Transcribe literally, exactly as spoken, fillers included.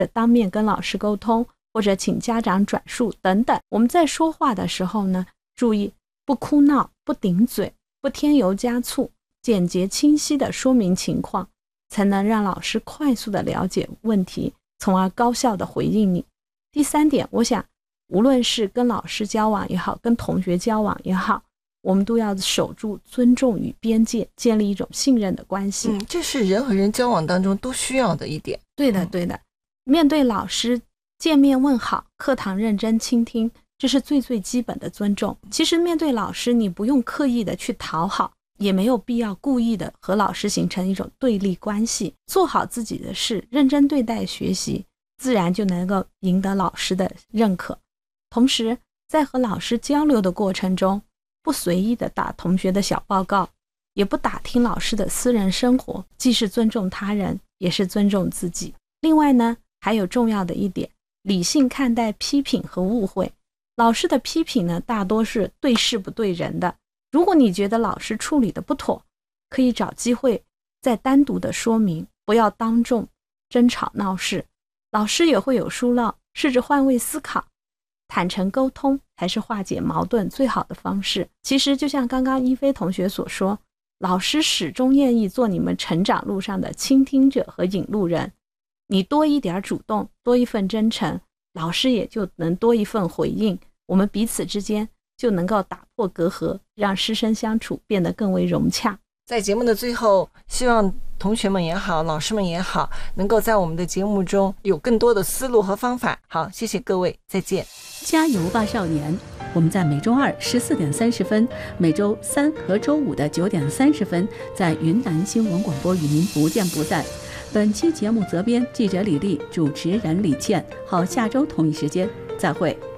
当面跟老师沟通，或者请家长转述等等。我们在说话的时候呢，注意不哭闹，不顶嘴，不添油加醋，简洁清晰地说明情况，才能让老师快速地了解问题，从而高效地回应你。第三点，我想无论是跟老师交往也好，跟同学交往也好，我们都要守住尊重与边界，建立一种信任的关系。 嗯，这是人和人交往当中都需要的一点。 对的对的，面对老师见面问好，课堂认真倾听，这是最最基本的尊重。其实面对老师，你不用刻意的去讨好，也没有必要故意的和老师形成一种对立关系，做好自己的事，认真对待学习，自然就能够赢得老师的认可。同时在和老师交流的过程中，不随意的打同学的小报告，也不打听老师的私人生活，既是尊重他人，也是尊重自己。另外呢，还有重要的一点，理性看待批评和误会。老师的批评呢，大多是对事不对人的。如果你觉得老师处理的不妥，可以找机会再单独的说明，不要当众争吵闹事。老师也会有疏漏，试着换位思考，坦诚沟通才是化解矛盾最好的方式。其实就像刚刚一菲同学所说，老师始终愿意做你们成长路上的倾听者和引路人。你多一点主动，多一份真诚，老师也就能多一份回应，我们彼此之间就能够打破隔阂，让师生相处变得更为融洽。 在节目的最后，希望同学们也好，老师们也好，能够在我们的节目中有更多的思路和方法。好，谢谢各位，再见。 加油吧少年，我们在每周二十四点三十分，每周三和周五的九点三十分，在云南新闻广播与您不见不散。本期节目责编记者李丽，主持人李倩。好，下周同一时间再会。